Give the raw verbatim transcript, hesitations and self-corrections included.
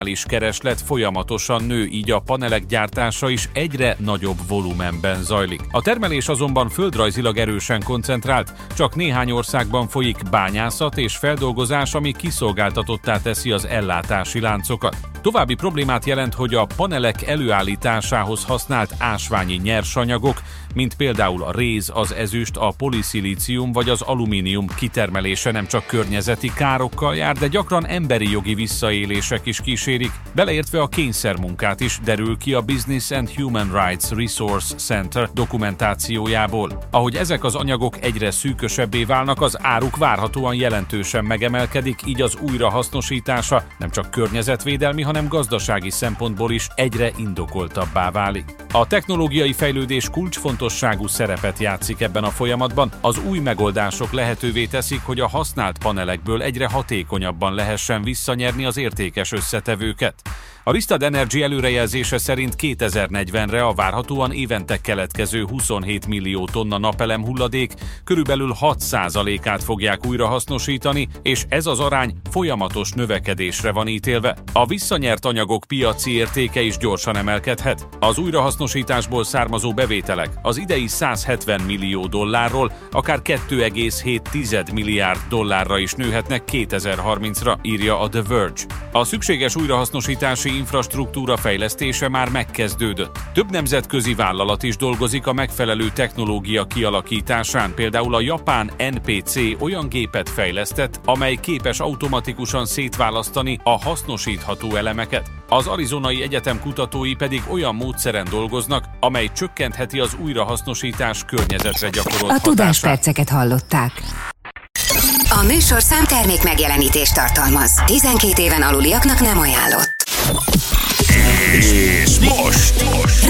kereslet folyamatosan nő, így a panelek gyártása is egyre nagyobb volumenben zajlik. A termelés azonban földrajzilag erősen koncentrált, csak néhány országban folyik bányászat és feldolgozás, ami kiszolgáltatottá teszi az ellátási láncokat. További problémát jelent, hogy a panelek előállításához használt ásványi nyersanyagok, mint például a réz, az ezüst, a poliszilícium vagy az alumínium kitermelése nem csak környezeti károkkal jár, de gyakran emberi jogi visszaélések is kísérik, beleértve a kényszermunkát is, derül ki a Business and Human Rights Resource Center dokumentációjából. Ahogy ezek az anyagok egyre szűkösebbé válnak, az áruk várhatóan jelentősen megemelkedik, így az újrahasznosítása nem csak környezetvédelmi, hanem gazdasági szempontból is egyre indokoltabbá válik. A technológiai fejlődés kulcsfontosságú szerepet játszik ebben a folyamatban. Az új megoldások lehetővé teszik, hogy a használt panelekből egyre hatékonyabban lehessen visszanyerni az értékes összetevőket. A Rystad Energy előrejelzése szerint kétezer-negyvenre a várhatóan évente keletkező huszonhét millió tonna napelem hulladék körülbelül hat százalékát fogják újrahasznosítani, és ez az arány folyamatos növekedésre van ítélve. A visszanyert anyagok piaci értéke is gyorsan emelkedhet. Az újrahasznosításból származó bevételek az idei száz hetven millió dollárról akár két egész hét milliárd dollárra is nőhetnek kétezer-harmincra, írja a The Verge. A szükséges újrahasznosítási infrastruktúra fejlesztése már megkezdődött. Több nemzetközi vállalat is dolgozik a megfelelő technológia kialakításán, például a japán en pé cé olyan gépet fejlesztett, amely képes automatikusan szétválasztani a hasznosítható elemeket. Az Arizonai Egyetem kutatói pedig olyan módszeren dolgoznak, amely csökkentheti az újrahasznosítás környezetre gyakorolt hatását. A Tudásperceket hallották. A műsor számtermék megjelenítést tartalmaz. tizenkét éven aluliaknak nem ajánlott. És most, most